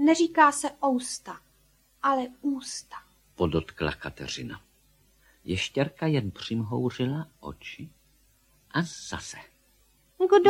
Neříká se ousta, ale ústa, podotkla Kateřina. Ještěrka jen přimhouřila oči a zase. Kdo